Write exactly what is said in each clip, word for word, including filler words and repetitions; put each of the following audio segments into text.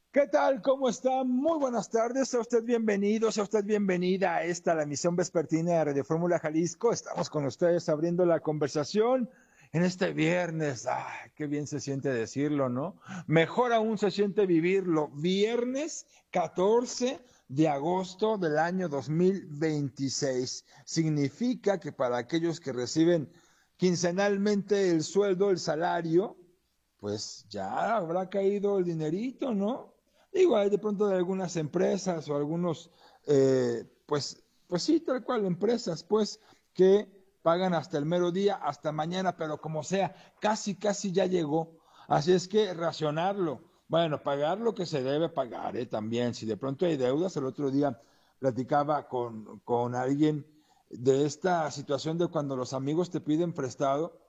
¿Qué tal? ¿Cómo está? Muy buenas tardes. Sea usted bienvenido, sea usted bienvenida a esta, la emisión vespertina de Radio Fórmula Jalisco. Estamos con ustedes abriendo la conversación en este viernes. ¡Ay, qué bien se siente decirlo, ¿no? Mejor aún se siente vivirlo. Viernes catorce de agosto del año dos mil veintiséis. Significa que para aquellos que reciben quincenalmente el sueldo, el salario, pues ya habrá caído el dinerito, ¿no? Digo, hay de pronto de algunas empresas o algunos, eh, pues, pues sí, tal cual, empresas, pues, que pagan hasta el mero día, hasta mañana, pero como sea, casi, casi ya llegó. Así es que racionarlo. Bueno, pagar lo que se debe pagar, ¿eh? También, si de pronto hay deudas, el otro día platicaba con, con alguien de esta situación de cuando los amigos te piden prestado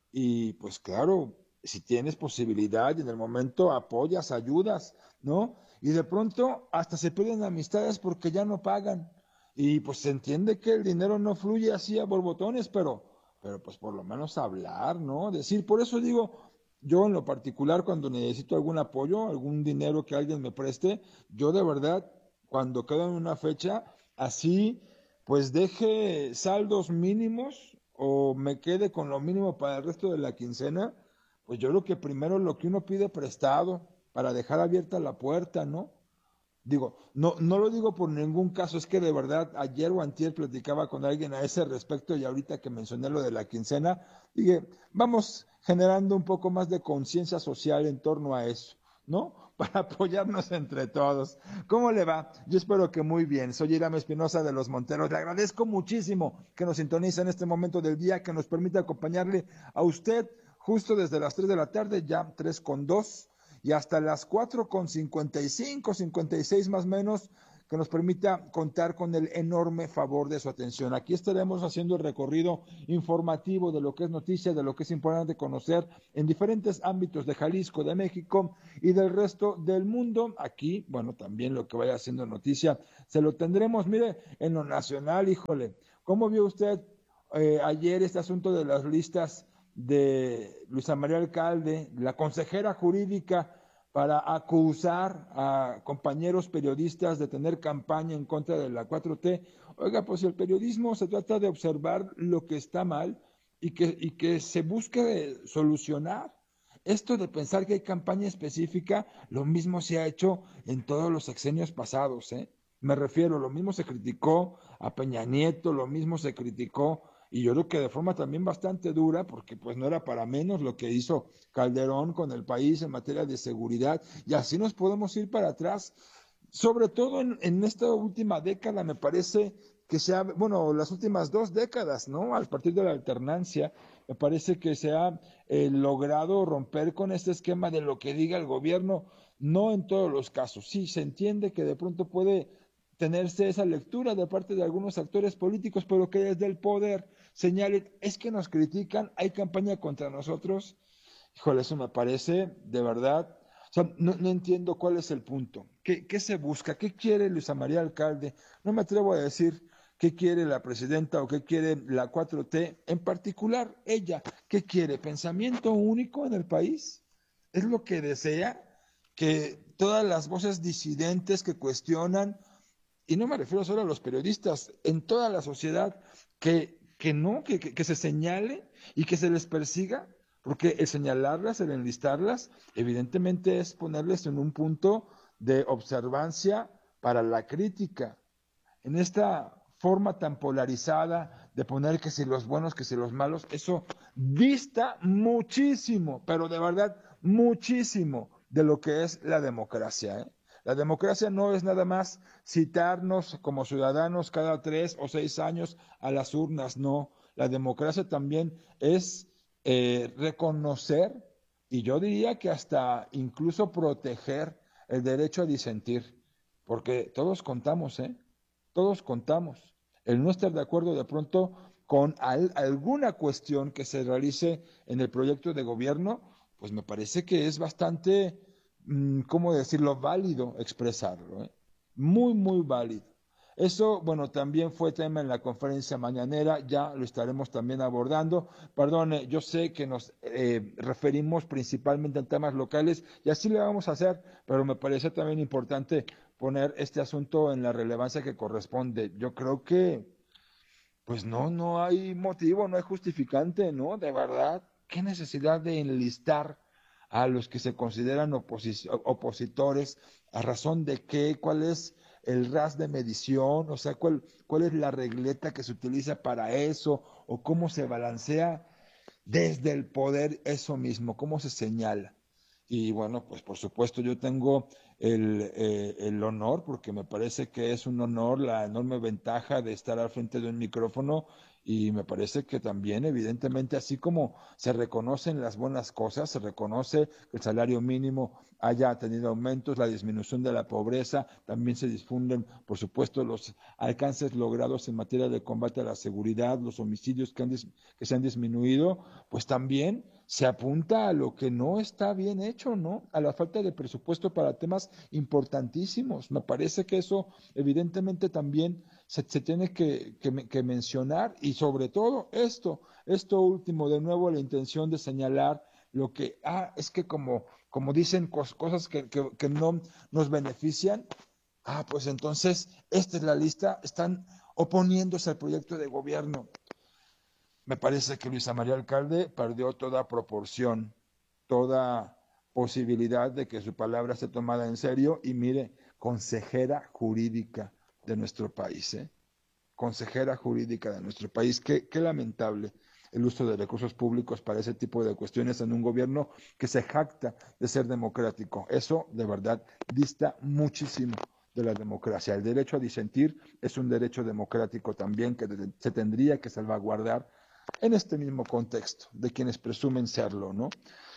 y pues claro, si tienes posibilidad y en el momento apoyas, ayudas, ¿no? Y de pronto hasta se pierden amistades porque ya no pagan. Y pues se entiende que el dinero no fluye así a borbotones, pero, pero pues por lo menos hablar, ¿no? Decir, por eso digo, yo en lo particular cuando necesito algún apoyo, algún dinero que alguien me preste, yo de verdad, cuando quedo en una fecha, así, pues deje saldos mínimos o me quede con lo mínimo para el resto de la quincena, pues yo creo que primero lo que uno pide prestado para dejar abierta la puerta, ¿no? Digo, no, no lo digo por ningún caso, es que de verdad ayer o antier platicaba con alguien a ese respecto y ahorita que mencioné lo de la quincena, dije, vamos generando un poco más de conciencia social en torno a eso, ¿no? Para apoyarnos entre todos. ¿Cómo le va? Yo espero que muy bien. Soy Irán Espinosa de Los Monteros. Le agradezco muchísimo que nos sintonice en este momento del día, que nos permita acompañarle a usted justo desde las tres de la tarde, ya tres con dos y hasta las cuatro con cincuenta y cinco, cincuenta y seis más o menos, que nos permita contar con el enorme favor de su atención. Aquí estaremos haciendo el recorrido informativo de lo que es noticia, de lo que es importante conocer en diferentes ámbitos de Jalisco, de México y del resto del mundo. Aquí, bueno, también lo que vaya haciendo noticia, se lo tendremos, mire, en lo nacional, híjole. ¿Cómo vio usted eh, ayer este asunto de las listas de Luisa María Alcalde, la consejera jurídica, para acusar a compañeros periodistas de tener campaña en contra de la cuatro T? Oiga, pues el periodismo se trata de observar lo que está mal y que, y que se busque solucionar. Esto de pensar que hay campaña específica, lo mismo se ha hecho en todos los sexenios pasados, ¿eh? Me refiero, lo mismo se criticó a Peña Nieto, lo mismo se criticó y yo creo que de forma también bastante dura, porque pues no era para menos lo que hizo Calderón con el país en materia de seguridad, y así nos podemos ir para atrás, sobre todo en, en esta última década, me parece que se ha, bueno, las últimas dos décadas, ¿no? A partir de la alternancia, me parece que se ha eh, logrado romper con este esquema de lo que diga el gobierno, no en todos los casos. Sí, se entiende que de pronto puede tenerse esa lectura de parte de algunos actores políticos, pero que desde el poder señalen, es que nos critican, hay campaña contra nosotros. Híjole, eso me parece de verdad. O sea, no, no entiendo cuál es el punto. ¿Qué, ¿Qué se busca? ¿Qué quiere Luisa María Alcalde? No me atrevo a decir qué quiere la presidenta o qué quiere la cuatro T. En particular, ella, ¿qué quiere? ¿Pensamiento único en el país? ¿Es lo que desea? Que todas las voces disidentes que cuestionan, y no me refiero solo a los periodistas, en toda la sociedad, que, que no, que, que, que se señale y que se les persiga, porque el señalarlas, el enlistarlas, evidentemente es ponerles en un punto de observancia para la crítica. En esta forma tan polarizada de poner que si los buenos, que si los malos, eso dista muchísimo, pero de verdad muchísimo de lo que es la democracia, ¿eh? La democracia no es nada más citarnos como ciudadanos cada tres o seis años a las urnas, no. La democracia también es eh, reconocer y yo diría que hasta incluso proteger el derecho a disentir, porque todos contamos, ¿eh? Todos contamos. El no estar de acuerdo de pronto con al, alguna cuestión que se realice en el proyecto de gobierno, pues me parece que es bastante, mmm, ¿cómo decirlo?, válido expresarlo, ¿eh? Muy, muy válido. Eso, bueno, también fue tema en la conferencia mañanera, ya lo estaremos también abordando. Perdone, yo sé que nos eh, referimos principalmente a temas locales y así lo vamos a hacer, pero me parece también importante poner este asunto en la relevancia que corresponde. Yo creo que, pues no, no hay motivo, no hay justificante, ¿no? De verdad, qué necesidad de enlistar a los que se consideran oposi- opositores, a razón de qué, cuál es el ras de medición, o sea, cuál, cuál es la regleta que se utiliza para eso, o cómo se balancea desde el poder eso mismo, cómo se señala. Y bueno, pues por supuesto yo tengo el, eh, el honor, porque me parece que es un honor la enorme ventaja de estar al frente de un micrófono y me parece que también evidentemente así como se reconocen las buenas cosas, se reconoce que el salario mínimo haya tenido aumentos, la disminución de la pobreza, también se difunden por supuesto los alcances logrados en materia de combate a la seguridad, los homicidios que, han que se han disminuido, pues también se apunta a lo que no está bien hecho, ¿no? A la falta de presupuesto para temas importantísimos. Me parece que eso evidentemente también se, se tiene que, que, que, mencionar y sobre todo esto, esto último, de nuevo la intención de señalar lo que, ah, es que como, como dicen cos, cosas que, que, que no nos benefician, ah, pues entonces esta es la lista, están oponiéndose al proyecto de gobierno. Me parece que Luisa María Alcalde perdió toda proporción, toda posibilidad de que su palabra esté tomada en serio y mire, consejera jurídica de nuestro país, ¿eh? Consejera jurídica de nuestro país, qué, qué lamentable el uso de recursos públicos para ese tipo de cuestiones en un gobierno que se jacta de ser democrático. Eso de verdad dista muchísimo de la democracia. El derecho a disentir es un derecho democrático también que se tendría que salvaguardar en este mismo contexto de quienes presumen serlo, ¿no?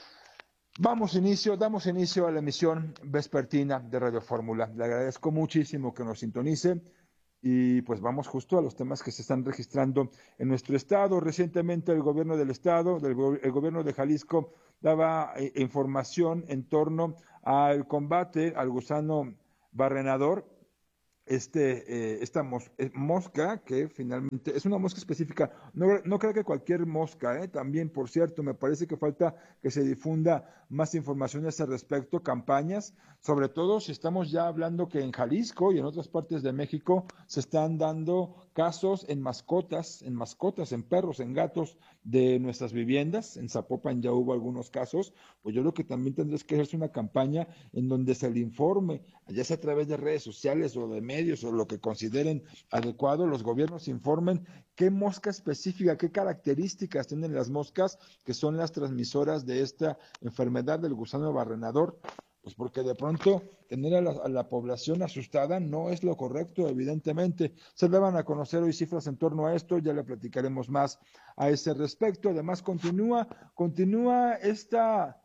Vamos inicio, damos inicio a la emisión vespertina de Radio Fórmula. Le agradezco muchísimo que nos sintonice y pues vamos justo a los temas que se están registrando en nuestro estado. Recientemente el gobierno del estado, del, el gobierno de Jalisco, daba eh, información en torno al combate al gusano barrenador. Este, eh, esta mos eh, mosca, que finalmente es una mosca específica, no, no creo que cualquier mosca, ¿eh? También, por cierto, me parece que falta que se difunda más informaciones al respecto, campañas, sobre todo si estamos ya hablando que en Jalisco y en otras partes de México se están dando casos en mascotas, en mascotas, en perros, en gatos de nuestras viviendas. En Zapopan ya hubo algunos casos, pues yo creo que también tendrás que hacerse una campaña en donde se le informe, ya sea a través de redes sociales o de medios o lo que consideren adecuado, los gobiernos informen qué mosca específica, qué características tienen las moscas que son las transmisoras de esta enfermedad del gusano barrenador. Pues porque de pronto tener a la, a la población asustada no es lo correcto, evidentemente. Se daban a conocer hoy cifras en torno a esto, ya le platicaremos más a ese respecto. Además, continúa, continúa esta,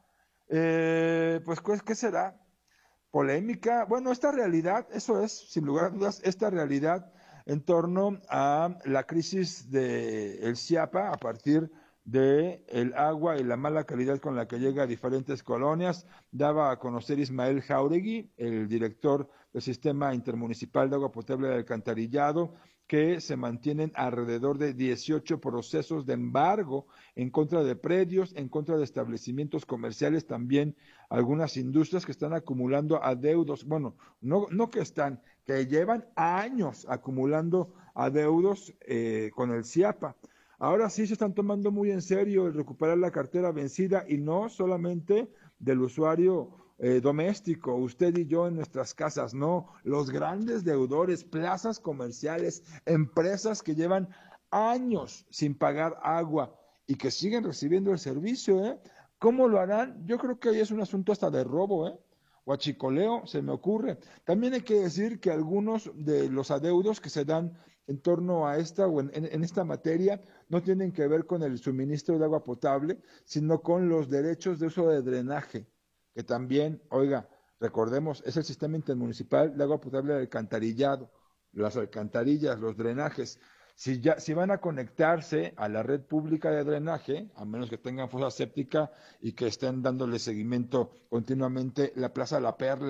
eh, pues, ¿qué será? Polémica. Bueno, esta realidad, eso es, sin lugar a dudas, esta realidad en torno a la crisis del Ciapa a partir de el agua y la mala calidad con la que llega a diferentes colonias, daba a conocer Ismael Jauregui, el director del Sistema Intermunicipal de Agua Potable de Alcantarillado, que se mantienen alrededor de dieciocho procesos de embargo en contra de predios, en contra de establecimientos comerciales, también algunas industrias que están acumulando adeudos, bueno, no, no que están, que llevan años acumulando adeudos eh, con el Ciapa. Ahora sí se están tomando muy en serio el recuperar la cartera vencida y no solamente del usuario eh, doméstico, usted y yo en nuestras casas, no, los grandes deudores, plazas comerciales, empresas que llevan años sin pagar agua y que siguen recibiendo el servicio, ¿eh? ¿Cómo lo harán? Yo creo que ahí es un asunto hasta de robo, ¿eh? O achicoleo, se me ocurre. También hay que decir que algunos de los adeudos que se dan en torno a esta o en, en, en esta materia no tienen que ver con el suministro de agua potable, sino con los derechos de uso de drenaje, que también, oiga, recordemos, es el sistema intermunicipal de agua potable de alcantarillado, las alcantarillas, los drenajes. Si, ya, si van a conectarse a la red pública de drenaje, a menos que tengan fosa séptica y que estén dándole seguimiento continuamente, la Plaza La Perla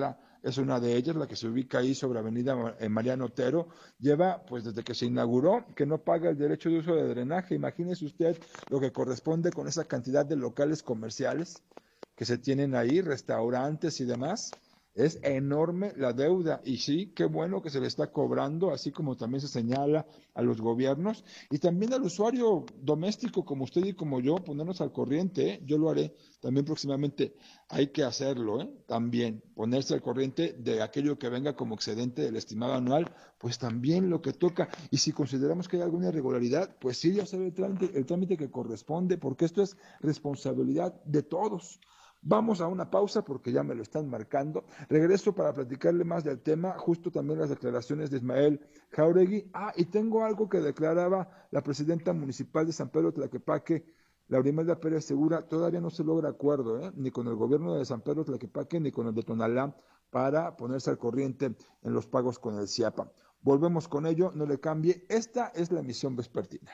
es una de ellas, la que se ubica ahí sobre Avenida Mariano Otero, lleva pues desde que se inauguró que no paga el derecho de uso de drenaje. Imagínese usted lo que corresponde con esa cantidad de locales comerciales que se tienen ahí, restaurantes y demás. Es enorme la deuda y sí, qué bueno que se le está cobrando, así como también se señala a los gobiernos y también al usuario doméstico como usted y como yo, ponernos al corriente, ¿eh? Yo lo haré también próximamente, hay que hacerlo, ¿eh? También ponerse al corriente de aquello que venga como excedente del estimado anual, pues también lo que toca, y si consideramos que hay alguna irregularidad, pues sí, hacer el trámite, el trámite que corresponde, porque esto es responsabilidad de todos. Vamos a una pausa porque ya me lo están marcando. Regreso para platicarle más del tema, justo también las declaraciones de Ismael Jáuregui. Ah, y tengo algo que declaraba la presidenta municipal de San Pedro Tlaquepaque, Laurimelda Pérez Segura. Todavía no se logra acuerdo, ¿eh? Ni con el gobierno de San Pedro Tlaquepaque ni con el de Tonalá para ponerse al corriente en los pagos con el CIAPA. Volvemos con ello, no le cambie. Esta es la emisión vespertina.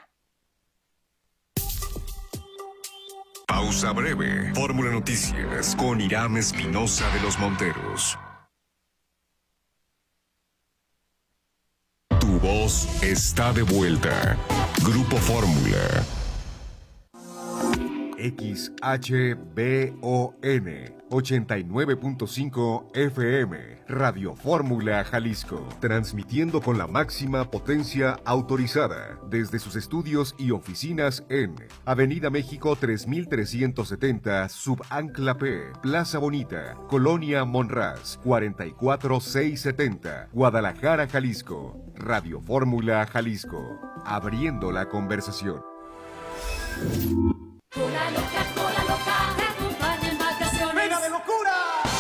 Pausa breve. Fórmula Noticias con Irán Espinosa de los Monteros. Tu voz está de vuelta. Grupo Fórmula. X H B O N ochenta y nueve punto cinco F M, Radio Fórmula Jalisco, transmitiendo con la máxima potencia autorizada desde sus estudios y oficinas en Avenida México tres mil trescientos setenta, Subancla P, Plaza Bonita, Colonia Monraz, cuarenta y cuatro mil seiscientos setenta, Guadalajara, Jalisco. Radio Fórmula Jalisco, abriendo la conversación. Cola loca, cola loca, te acompaña en vacaciones. ¡Venga de locura!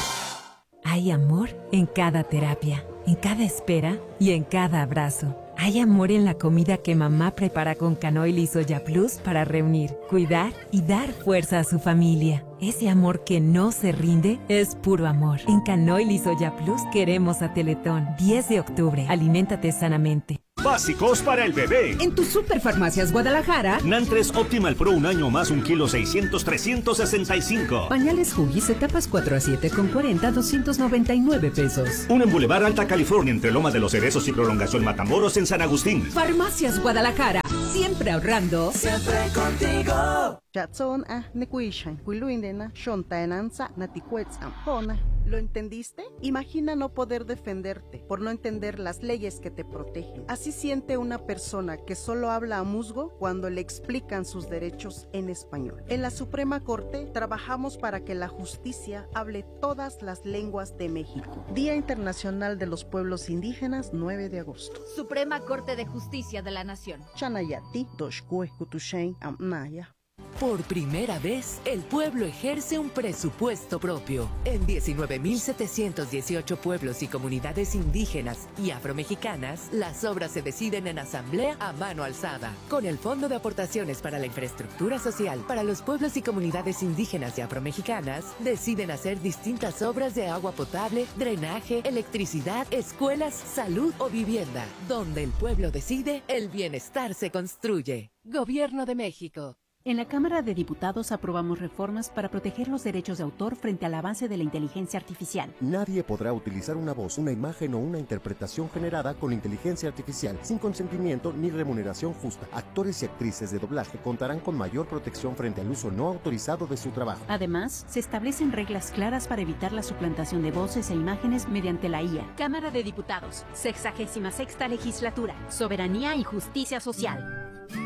Hay amor en cada terapia, en cada espera y en cada abrazo. Hay amor en la comida que mamá prepara con Canoil y Soya Plus para reunir, cuidar y dar fuerza a su familia. Ese amor que no se rinde es puro amor. En Canoil y Soya Plus queremos a Teletón. diez de octubre. Aliméntate sanamente. Básicos para el bebé. En tus Superfarmacias Guadalajara. Nantres Optimal Pro un año más un kilo seiscientos, trescientos sesenta y cinco. Pañales Huggies etapas cuatro a siete con cuarenta, doscientos noventa y nueve pesos. Un en Boulevard Alta California entre Loma de los Cerezos y Prolongación Matamoros en San Agustín. Farmacias Guadalajara. Siempre ahorrando. Siempre contigo. Chatson ah nekuishan kuiluindena shontaenanza natikuetzam hona. ¿Lo entendiste? Imagina no poder defenderte por no entender las leyes que te protegen. Así siente una persona que solo habla a musgo cuando le explican sus derechos en español. En la Suprema Corte trabajamos para que la justicia hable todas las lenguas de México. Día Internacional de los Pueblos Indígenas, nueve de agosto. Suprema Corte de Justicia de la Nación. Chanayati, Doshkue, Kutushen, Amnaya. Por primera vez, el pueblo ejerce un presupuesto propio. En diecinueve mil setecientos dieciocho pueblos y comunidades indígenas y afromexicanas, las obras se deciden en asamblea a mano alzada. Con el Fondo de Aportaciones para la Infraestructura Social para los pueblos y comunidades indígenas y afromexicanas, deciden hacer distintas obras de agua potable, drenaje, electricidad, escuelas, salud o vivienda. Donde el pueblo decide, el bienestar se construye. Gobierno de México. En la Cámara de Diputados aprobamos reformas para proteger los derechos de autor frente al avance de la inteligencia artificial. Nadie podrá utilizar una voz, una imagen o una interpretación generada con inteligencia artificial sin consentimiento ni remuneración justa. Actores y actrices de doblaje contarán con mayor protección frente al uso no autorizado de su trabajo. Además, se establecen reglas claras para evitar la suplantación de voces e imágenes mediante la I A. Cámara de Diputados, sexagésima sexta legislatura, soberanía y justicia social.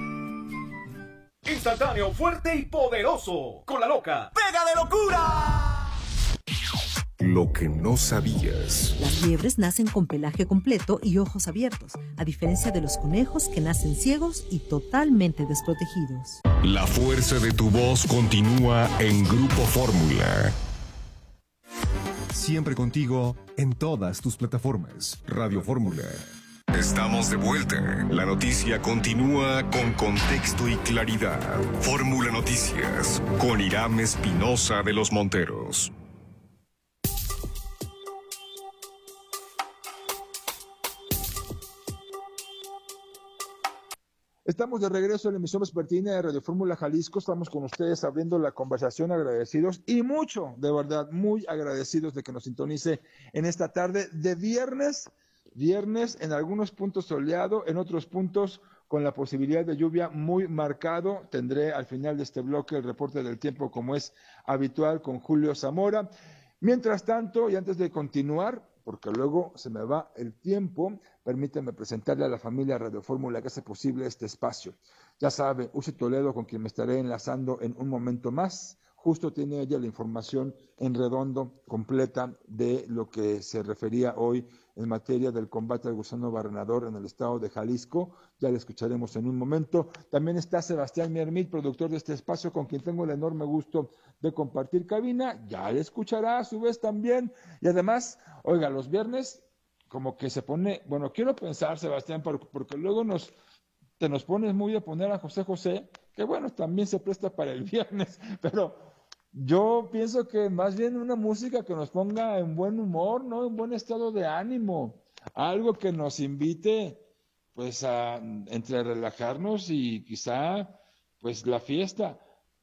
Instantáneo, fuerte y poderoso. Con la loca. ¡Pega de locura! Lo que no sabías. Las liebres nacen con pelaje completo y ojos abiertos, a diferencia de los conejos que nacen ciegos y totalmente desprotegidos. La fuerza de tu voz continúa en Grupo Fórmula. Siempre contigo en todas tus plataformas. Radio Fórmula. Estamos de vuelta. La noticia continúa con contexto y claridad. Fórmula Noticias con Irán Espinosa de los Monteros. Estamos de regreso en la emisión vespertina de Radio Fórmula Jalisco. Estamos con ustedes abriendo la conversación, agradecidos y mucho, de verdad, muy agradecidos de que nos sintonice en esta tarde de viernes. Viernes en algunos puntos soleado, en otros puntos con la posibilidad de lluvia muy marcado. Tendré al final de este bloque el reporte del tiempo como es habitual con Julio Zamora. Mientras tanto, y antes de continuar, porque luego se me va el tiempo, permíteme presentarle a la familia Radio Fórmula que hace posible este espacio. Ya sabe, Uzi Toledo, con quien me estaré enlazando en un momento más, justo tiene ella la información en redondo, completa, de lo que se refería hoy en materia del combate al gusano barrenador en el estado de Jalisco. Ya le escucharemos en un momento. También está Sebastián Miermit, productor de este espacio, con quien tengo el enorme gusto de compartir cabina. Ya le escuchará a su vez también. Y además, oiga, los viernes como que se pone, bueno, quiero pensar, Sebastián, porque, porque luego nos, te nos pones muy a poner a José José, que bueno, también se presta para el viernes, pero yo pienso que más bien una música que nos ponga en buen humor, ¿no? En buen estado de ánimo, algo que nos invite, pues, a entre relajarnos y quizá, pues, la fiesta.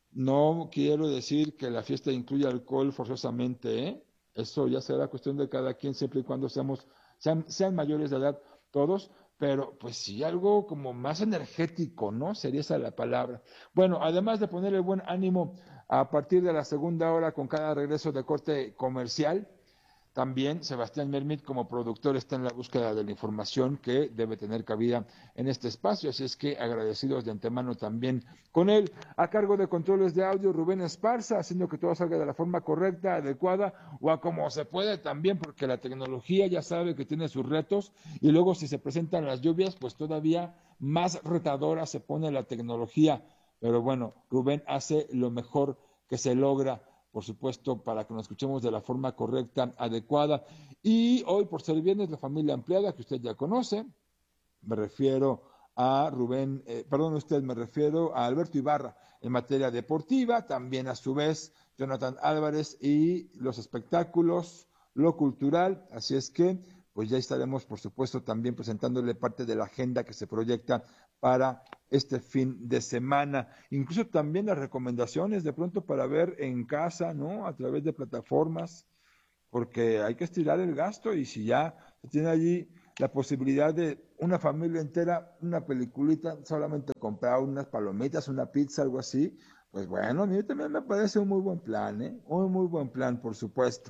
No quiero decir que la fiesta incluya alcohol forzosamente, ¿eh? Eso ya será cuestión de cada quien, siempre y cuando seamos, sean, sean mayores de edad todos, pero pues sí, algo como más energético, ¿no? Sería esa la palabra. Bueno, además de ponerle buen ánimo a partir de la segunda hora con cada regreso de corte comercial, también Sebastián Mermit como productor está en la búsqueda de la información que debe tener cabida en este espacio, así es que agradecidos de antemano también con él. A cargo de controles de audio, Rubén Esparza, haciendo que todo salga de la forma correcta, adecuada o a como se puede también, porque la tecnología ya sabe que tiene sus retos y luego si se presentan las lluvias, pues todavía más retadora se pone la tecnología. Pero bueno, Rubén hace lo mejor que se logra, por supuesto, para que nos escuchemos de la forma correcta, adecuada. Y hoy, por ser viernes, la familia ampliada, que usted ya conoce, me refiero a Rubén, eh, perdón usted, me refiero a Alberto Ibarra en materia deportiva, también a su vez Jonathan Álvarez y los espectáculos, lo cultural, así es que pues ya estaremos, por supuesto, también presentándole parte de la agenda que se proyecta para este fin de semana. Incluso también las recomendaciones de pronto para ver en casa, ¿no? A través de plataformas, porque hay que estirar el gasto y si ya se tiene allí la posibilidad de una familia entera, una peliculita, solamente comprar unas palomitas, una pizza, algo así, pues bueno, a mí también me parece un muy buen plan, ¿eh? Un muy buen plan, por supuesto.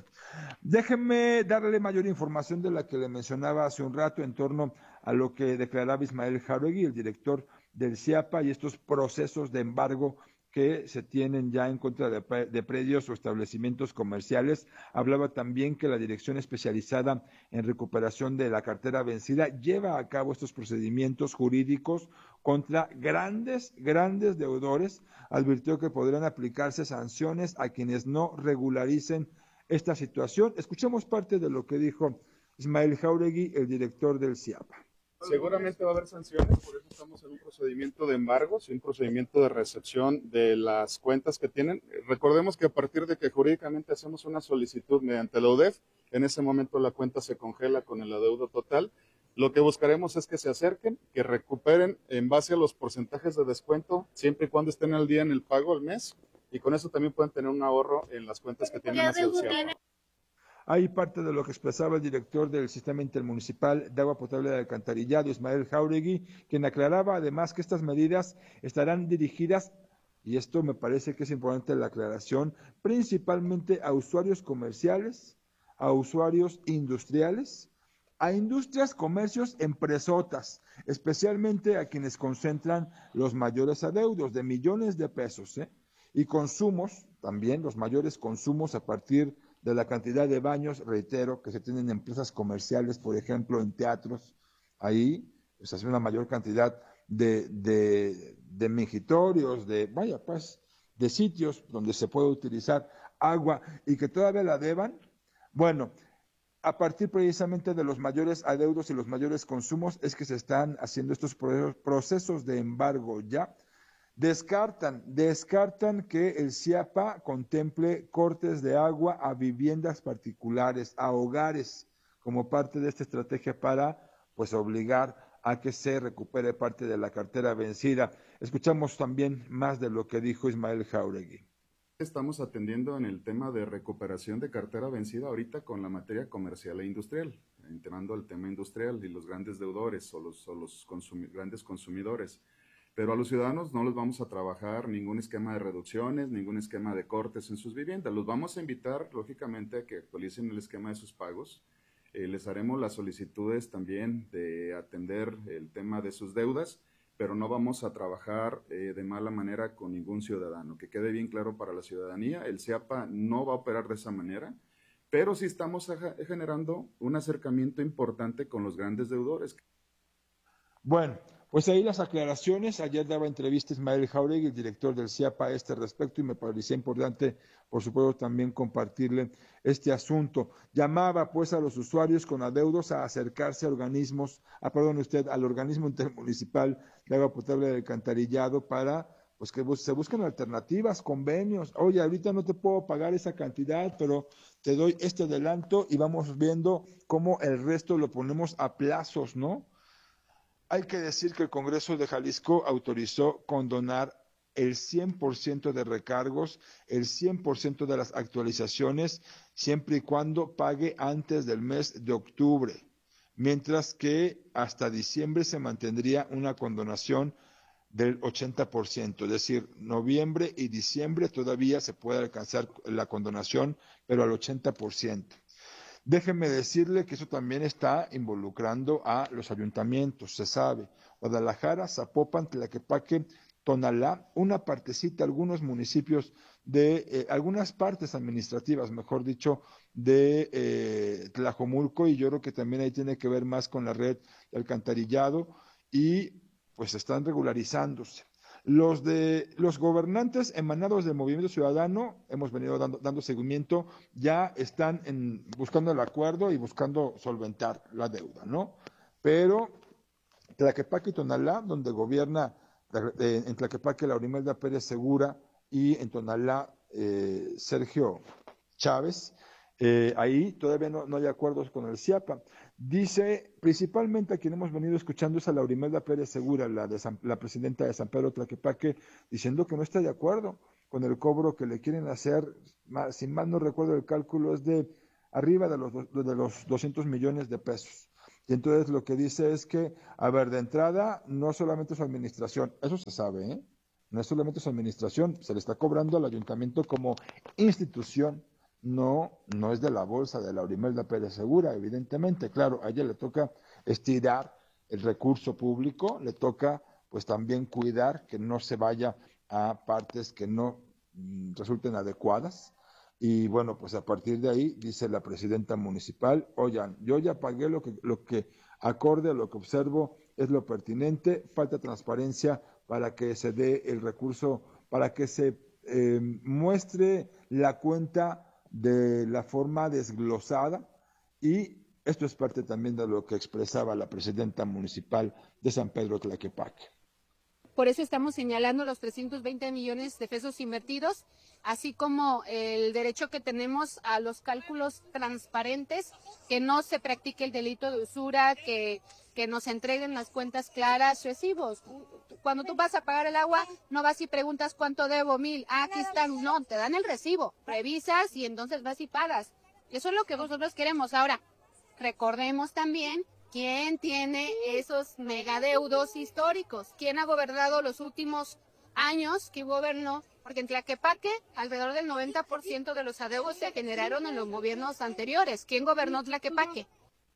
Déjenme darle mayor información de la que le mencionaba hace un rato en torno a lo que declaraba Ismael Jauregui, el director del CIAPA, y estos procesos de embargo que se tienen ya en contra de, de predios o establecimientos comerciales. Hablaba también que la Dirección Especializada en Recuperación de la Cartera Vencida lleva a cabo estos procedimientos jurídicos contra grandes, grandes deudores. Advirtió que podrán aplicarse sanciones a quienes no regularicen esta situación. Escuchemos parte de lo que dijo Ismael Jauregui, el director del CIAPA. Seguramente va a haber sanciones, por eso estamos en un procedimiento de embargos y un procedimiento de recepción de las cuentas que tienen. Recordemos que a partir de que jurídicamente hacemos una solicitud mediante la U D E F, en ese momento la cuenta se congela con el adeudo total. Lo que buscaremos es que se acerquen, que recuperen en base a los porcentajes de descuento, siempre y cuando estén al día en el pago al mes, y con eso también pueden tener un ahorro en las cuentas que tienen hacia el CIAPA. Hay parte de lo que expresaba el director del Sistema Intermunicipal de Agua Potable de Alcantarillado, Ismael Jauregui, quien aclaraba además que estas medidas estarán dirigidas, y esto me parece que es importante la aclaración, principalmente a usuarios comerciales, a usuarios industriales, a industrias, comercios, empresotas, especialmente a quienes concentran los mayores adeudos de millones de pesos, ¿eh? Y consumos, también los mayores consumos a partir de la cantidad de baños, reitero, que se tienen en plazas comerciales, por ejemplo, en teatros, ahí pues hace una mayor cantidad de, de, de mingitorios, de, vaya, pues, de sitios donde se puede utilizar agua y que todavía la deban. Bueno, a partir precisamente de los mayores adeudos y los mayores consumos es que se están haciendo estos procesos de embargo ya. Descartan, descartan que el CIAPA contemple cortes de agua a viviendas particulares, a hogares, como parte de esta estrategia para, pues, obligar a que se recupere parte de la cartera vencida. Escuchamos también más de lo que dijo Ismael Jáuregui. Estamos atendiendo en el tema de recuperación de cartera vencida ahorita con la materia comercial e industrial, entrando al tema industrial y los grandes deudores o los, o los consumi- grandes consumidores. Pero a los ciudadanos no les vamos a trabajar ningún esquema de reducciones, ningún esquema de cortes en sus viviendas. Los vamos a invitar, lógicamente, a que actualicen el esquema de sus pagos. Eh, les haremos las solicitudes también de atender el tema de sus deudas, pero no vamos a trabajar eh, de mala manera con ningún ciudadano. Que quede bien claro para la ciudadanía, el CIAPA no va a operar de esa manera, pero sí estamos generando un acercamiento importante con los grandes deudores. Bueno, pues ahí las aclaraciones. Ayer daba entrevista Ismael Jáuregui, el director del CIAPA, a este respecto, y me parecía importante, por supuesto, también compartirle este asunto. Llamaba pues a los usuarios con adeudos a acercarse a organismos, a, perdón usted, al organismo intermunicipal de agua potable del alcantarillado para pues que se busquen alternativas, convenios. Oye, ahorita no te puedo pagar esa cantidad, pero te doy este adelanto y vamos viendo cómo el resto lo ponemos a plazos, ¿no? Hay que decir que el Congreso de Jalisco autorizó condonar el cien por ciento de recargos, el cien por ciento de las actualizaciones, siempre y cuando pague antes del mes de octubre, mientras que hasta diciembre se mantendría una condonación del ochenta por ciento, es decir, noviembre y diciembre todavía se puede alcanzar la condonación, pero al ochenta por ciento. Déjeme decirle que eso también está involucrando a los ayuntamientos, se sabe. Guadalajara, Zapopan, Tlaquepaque, Tonalá, una partecita, algunos municipios de, eh, algunas partes administrativas, mejor dicho, de eh, Tlajomulco, y yo creo que también ahí tiene que ver más con la red de alcantarillado, y pues están regularizándose. Los de los gobernantes emanados del Movimiento Ciudadano, hemos venido dando, dando seguimiento, ya están en, buscando el acuerdo y buscando solventar la deuda, ¿no? Pero Tlaquepaque y Tonalá, donde gobierna eh, en Tlaquepaque Laurimelda Pérez Segura y en Tonalá eh, Sergio Chávez, eh, ahí todavía no, no hay acuerdos con el CIAPA. Dice, principalmente a quien hemos venido escuchando es a Laurimelda Pérez Segura, la, de San, la presidenta de San Pedro Tlaquepaque, diciendo que no está de acuerdo con el cobro que le quieren hacer, más, si mal no recuerdo el cálculo es de arriba de los, de los doscientos millones de pesos. Y entonces lo que dice es que, a ver, de entrada, no solamente su administración, eso se sabe, ¿eh? No es solamente su administración, se le está cobrando al ayuntamiento como institución. No, no es de la bolsa de Laurimelda Pérez Segura, evidentemente. Claro, a ella le toca estirar el recurso público, le toca pues también cuidar que no se vaya a partes que no mm, resulten adecuadas. Y bueno, pues a partir de ahí, dice la presidenta municipal, oigan, yo ya pagué lo que, lo que acorde a lo que observo es lo pertinente, falta transparencia para que se dé el recurso, para que se eh, muestre la cuenta de la forma desglosada, y esto es parte también de lo que expresaba la presidenta municipal de San Pedro Tlaquepaque. Por eso estamos señalando los trescientos veinte millones de pesos invertidos, así como el derecho que tenemos a los cálculos transparentes, que no se practique el delito de usura, que, que nos entreguen las cuentas claras, recibos. Cuando tú vas a pagar el agua, no vas y preguntas cuánto debo, mil, ah, aquí están, no, te dan el recibo, revisas y entonces vas y pagas. Eso es lo que nosotros queremos. Ahora, recordemos también quién tiene esos megadeudos históricos, quién ha gobernado los últimos años que gobernó, porque en Tlaquepaque alrededor del noventa por ciento de los adeudos se generaron en los gobiernos anteriores. ¿Quién gobernó Tlaquepaque?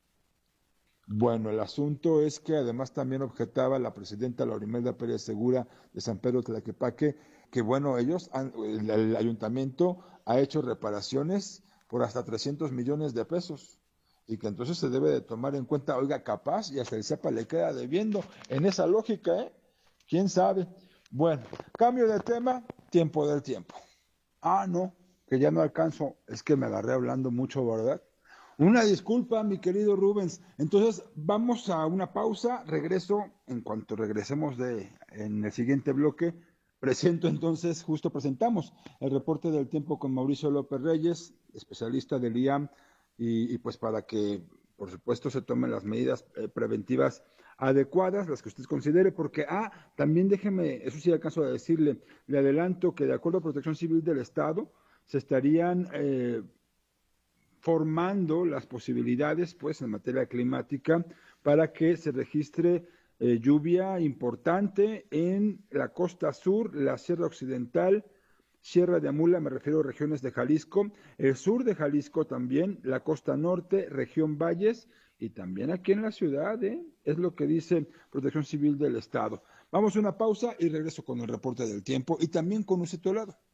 Bueno, el asunto es que además también objetaba la presidenta Laurimelda Pérez Segura de San Pedro Tlaquepaque, que bueno, ellos, han, el, el ayuntamiento ha hecho reparaciones por hasta trescientos millones de pesos, y que entonces se debe de tomar en cuenta, oiga, capaz, y hasta el CEPA le queda debiendo en esa lógica, ¿eh? ¿Quién sabe? Bueno, cambio de tema, tiempo del tiempo. Ah, no, que ya no alcanzo, es que me agarré hablando mucho, ¿verdad? Una disculpa, mi querido Rubens. Entonces, vamos a una pausa, regreso, en cuanto regresemos de en el siguiente bloque, presento entonces, justo presentamos el reporte del tiempo con Mauricio López Reyes, especialista del I A M, y, y pues para que por supuesto se tomen las medidas eh, preventivas adecuadas, las que usted considere, porque, ah, también déjeme, eso sí alcanzo a decirle, le adelanto que de acuerdo a Protección Civil del Estado, se estarían eh, formando las posibilidades, pues, en materia climática, para que se registre eh, lluvia importante en la costa sur, la Sierra Occidental, Sierra de Amula, me refiero a regiones de Jalisco, el sur de Jalisco también, la costa norte, región Valles, y también aquí en la ciudad, ¿eh? Es lo que dice Protección Civil del Estado. Vamos a una pausa y regreso con el reporte del tiempo y también con un sitio al lado.